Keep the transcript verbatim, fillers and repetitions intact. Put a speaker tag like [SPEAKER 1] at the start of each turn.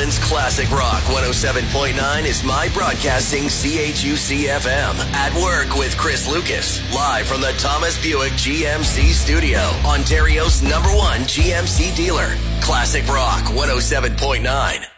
[SPEAKER 1] Portland's classic rock one oh seven point nine is My Broadcasting C H U C F M. At Work with Chris Lucas. Live from the Thomas Buick G M C studio. Ontario's number one G M C dealer. Classic Rock one oh seven point nine.